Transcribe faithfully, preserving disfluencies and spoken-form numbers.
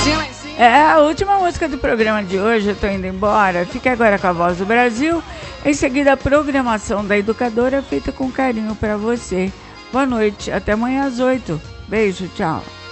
É a última música do programa de hoje, eu tô indo embora. Fique agora com a Voz do Brasil. Em seguida, a programação da Educadora feita com carinho pra você. Boa noite, até amanhã às oito. Beijo, tchau.